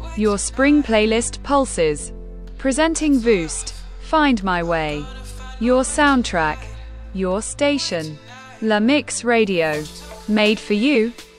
Your spring playlist pulses. Presenting Voost. Find My Way. Your soundtrack. Your station. La Mix Radio. Made for you.